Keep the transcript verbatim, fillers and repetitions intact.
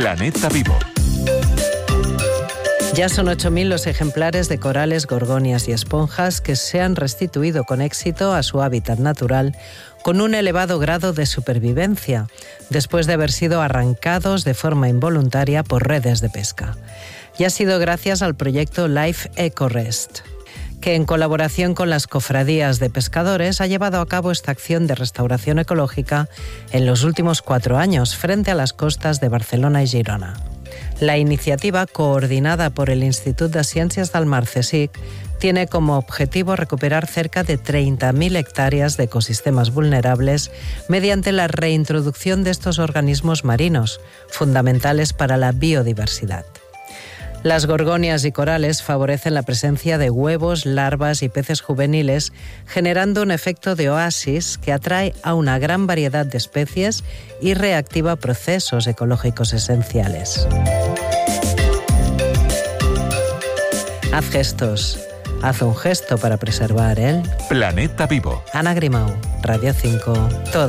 Planeta Vivo. Ya son ocho mil los ejemplares de corales, gorgonias y esponjas que se han restituido con éxito a su hábitat natural con un elevado grado de supervivencia, después de haber sido arrancados de forma involuntaria por redes de pesca. Y ha sido gracias al proyecto Life EcoRest, que en colaboración con las cofradías de pescadores ha llevado a cabo esta acción de restauración ecológica en los últimos cuatro años frente a las costas de Barcelona y Girona. La iniciativa, coordinada por el Institut de Ciències del Mar CSIC, tiene como objetivo recuperar cerca de treinta mil hectáreas de ecosistemas vulnerables mediante la reintroducción de estos organismos marinos, fundamentales para la biodiversidad. Las gorgonias y corales favorecen la presencia de huevos, larvas y peces juveniles, generando un efecto de oasis que atrae a una gran variedad de especies y reactiva procesos ecológicos esenciales. Haz gestos. Haz un gesto para preservar el Planeta Vivo. Ana Grimau, Radio cinco. Todo